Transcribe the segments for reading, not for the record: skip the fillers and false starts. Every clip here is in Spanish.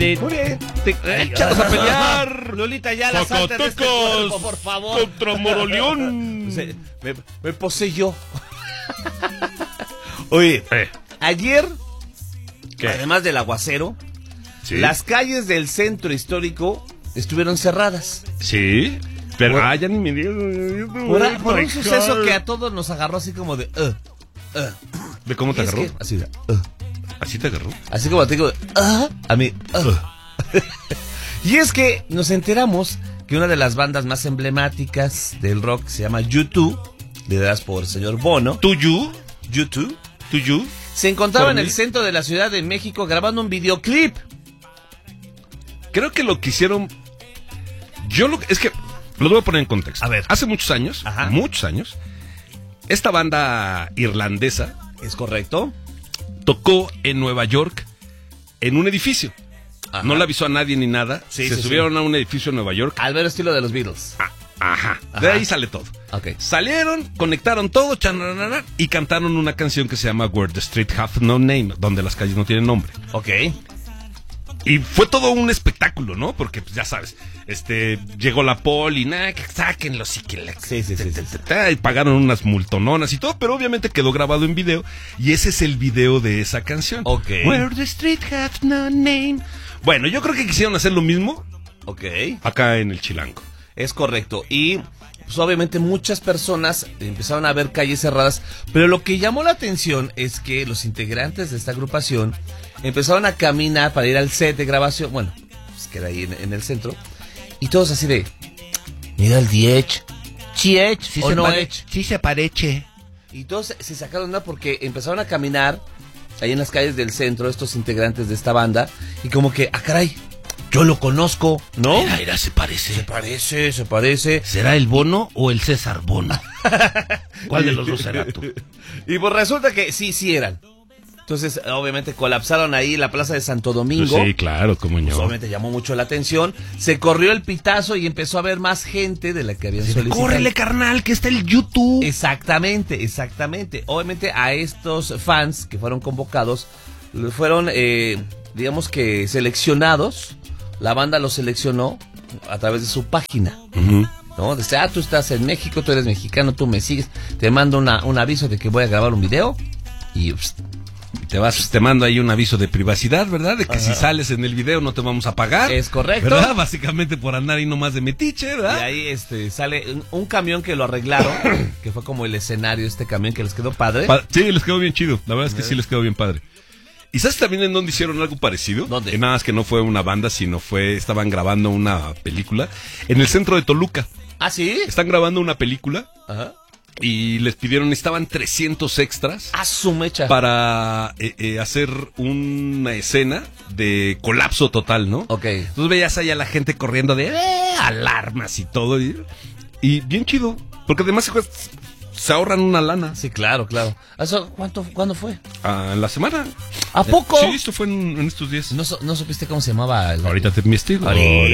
Muy bien. Échalos a pelear. Lolita, ya la salte de este cuerpo, por favor. Contra Moroleón. Me poseyó. Oye, ayer, ¿qué? Además del aguacero, ¿Sí? Las calles del centro histórico estuvieron cerradas. Sí. Pero, ya ni me dio. Por un suceso que a todos nos agarró así como de... ¿De cómo te agarró? Así de... ¿Así te agarró? Así como te digo, a mí... Y es que nos enteramos que una de las bandas más emblemáticas del rock se llama U2, lideradas por el señor Bono. ¿Tuyo? U2. ¿Tuyo? Se encontraba en el centro de la Ciudad de México grabando un videoclip. Creo que lo que hicieron... Es que lo voy a poner en contexto. A ver. Hace muchos años, esta banda irlandesa... ¿Es correcto? Tocó en Nueva York en un edificio. Ajá. No le avisó a nadie ni nada. Se subieron a un edificio en Nueva York. Al ver estilo de los Beatles. Ajá. De ahí sale todo. Okay. Salieron, conectaron todo, y cantaron una canción que se llama Where the Street Have No Name, donde las calles no tienen nombre. Ok. Y fue todo un espectáculo, ¿no? Porque, pues, ya sabes, llegó la poli, que sáquenlos y que... Y pagaron unas multononas y todo, pero obviamente quedó grabado en video, y ese es el video de esa canción. Ok. Where the street have no name. Bueno, yo creo que quisieron hacer lo mismo. Ok. Acá en el Chilango. Es correcto. Y pues obviamente muchas personas empezaron a ver calles cerradas, pero lo que llamó la atención es que los integrantes de esta agrupación empezaron a caminar para ir al set de grabación, bueno, pues que era ahí en el centro, y todos así de, mira el Diech, Chiech, sí o no Ech. Sí se parece. Y todos se sacaron una porque empezaron a caminar ahí en las calles del centro estos integrantes de esta banda, y como que, caray, yo lo conozco, ¿no? Mira, se parece. Se parece. ¿Será el Bono o el César Bono? ¿Cuál de los dos será tú? Y pues resulta que sí eran. Entonces, obviamente, colapsaron ahí la plaza de Santo Domingo. Pues sí, claro, como pues obviamente llamó mucho la atención. Se corrió el pitazo y empezó a haber más gente de la que habían solicitado. ¡Córrele, carnal, que está el YouTube! Exactamente. Obviamente, a estos fans que fueron convocados, fueron, digamos que seleccionados. La banda los seleccionó a través de su página. ¿No? Dice, tú estás en México, tú eres mexicano, tú me sigues. Te mando un aviso de que voy a grabar un video. Y te mando ahí un aviso de privacidad, ¿verdad? De que si sales en el video no te vamos a pagar. Es correcto. ¿Verdad? Básicamente por andar ahí nomás de metiche, ¿verdad? Y ahí sale un camión que lo arreglaron, que fue como el escenario, este camión que les quedó padre. Sí, les quedó bien chido. La verdad es que sí les quedó bien padre. ¿Y sabes también en dónde hicieron algo parecido? ¿Dónde? Que nada más que no fue una banda, sino estaban grabando una película en el centro de Toluca. ¿Ah, sí? Están grabando una película. Ajá. Y les pidieron, estaban 300 extras. ¡A su mecha! Para hacer una escena de colapso total, ¿no? Ok. Entonces veías ahí a la gente corriendo de alarmas y todo. Y bien chido, porque además se ahorran una lana. Sí, claro. ¿Cuándo fue? En la semana. ¿A poco? Sí, esto fue en estos días. ¿No supiste cómo se llamaba? Ahorita te investigo.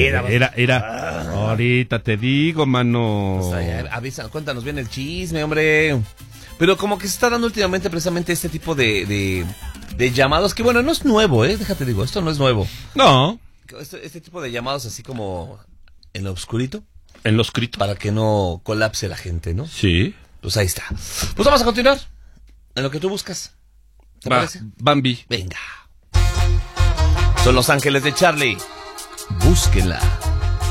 Ahorita te digo, mano. Pues cuéntanos bien el chisme, hombre. Pero como que se está dando últimamente precisamente este tipo de llamados, que bueno, no es nuevo, déjate digo, esto no es nuevo. No. Este tipo de llamados así como en lo oscurito. En lo oscurito. Para que no colapse la gente, ¿no? Sí. Pues ahí está. Pues vamos a continuar en lo que tú buscas. ¿Te parece? Bambi. Venga. Son Los Ángeles de Charlie. Búsquenla.